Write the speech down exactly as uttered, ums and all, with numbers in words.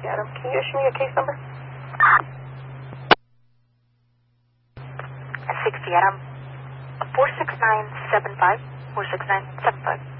sixty, Adam. Can you issue me a case number? sixty, Adam. four six nine seven five. four six nine seven five.